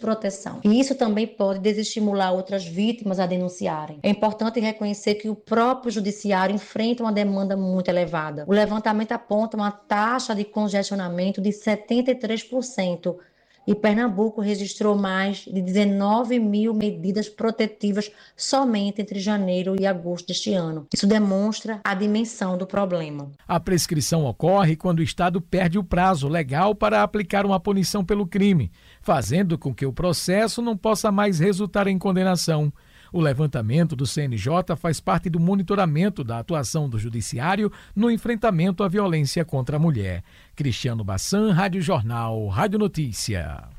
proteção. E isso também pode desestimular outras vítimas a denunciarem. É importante reconhecer que o próprio judiciário enfrenta uma demanda muito elevada. O levantamento aponta uma taxa de congestionamento de 73%. E Pernambuco registrou mais de 19 mil medidas protetivas somente entre janeiro e agosto deste ano. Isso demonstra a dimensão do problema. A prescrição ocorre quando o Estado perde o prazo legal para aplicar uma punição pelo crime, fazendo com que o processo não possa mais resultar em condenação. O levantamento do CNJ faz parte do monitoramento da atuação do Judiciário no enfrentamento à violência contra a mulher. Cristiano Bassan, Rádio Jornal, Rádio Notícia.